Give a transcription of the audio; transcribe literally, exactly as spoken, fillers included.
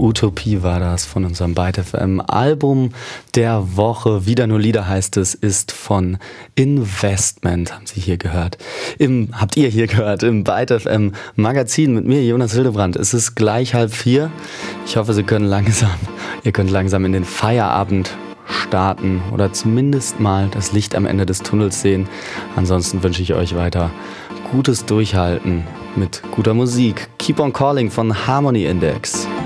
Utopie war das von unserem Byte F M Album der Woche. Wieder nur Lieder heißt es, ist von Investment, haben Sie hier gehört. Im, habt ihr hier gehört, im Byte F M Magazin mit mir, Jonas Hildebrand. Es ist gleich halb vier. Ich hoffe, Sie können langsam, ihr könnt langsam in den Feierabend starten oder zumindest mal das Licht am Ende des Tunnels sehen. Ansonsten wünsche ich euch weiter gutes Durchhalten mit guter Musik. Keep on Calling von Harmony Index.